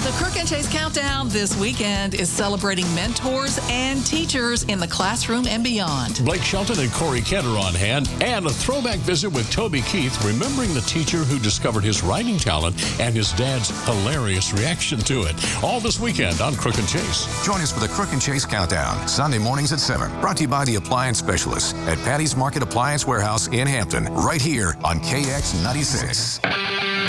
The Crook and Chase Countdown this weekend is celebrating mentors and teachers in the classroom and beyond. Blake Shelton and Corey Kent are on hand, and a throwback visit with Toby Keith, remembering the teacher who discovered his writing talent and his dad's hilarious reaction to it. All this weekend on Crook and Chase. Join us for the Crook and Chase Countdown, Sunday mornings at 7. Brought to you by the Appliance Specialists at Patty's Market Appliance Warehouse in Hampton, right here on KX96.